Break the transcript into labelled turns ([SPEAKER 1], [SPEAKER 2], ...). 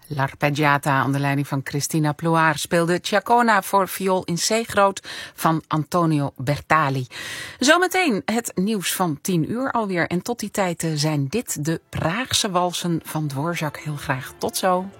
[SPEAKER 1] L'Arpeggiata onder leiding van Cristina Ploar speelde Ciacona voor viool in C groot van Antonio Bertali. Zometeen het nieuws van 10:00 alweer. En tot die tijd zijn dit de Praagse walsen van Dvorak. Heel graag tot zo.